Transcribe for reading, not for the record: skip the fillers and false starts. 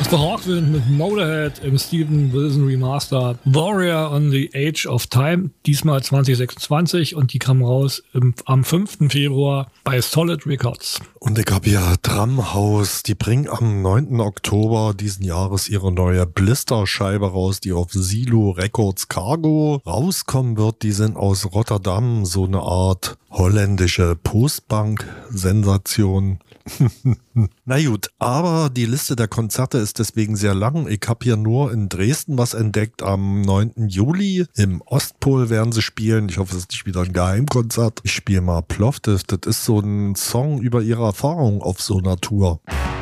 The Hawkwind mit Motorhead im Steven Wilson Remaster. Warrior on the Age of Time, diesmal 2026 und die kam raus am 5. Februar bei Solid Records. Und ich habe ja Drumhouse, die bringen am 9. Oktober diesen Jahres ihre neue Blister-Scheibe raus, die auf Silo Records Cargo rauskommen wird. Die sind aus Rotterdam, so eine Art holländische Postbank-Sensation. Na gut, aber die Liste der Konzerte ist deswegen sehr lang. Ich habe hier nur in Dresden was entdeckt. Am 9. Juli im Ostpol werden sie spielen. Ich hoffe, es ist nicht wieder ein Geheimkonzert. Ich spiele mal Plovdiv. Das ist so ein Song über ihre Erfahrung auf so einer Tour.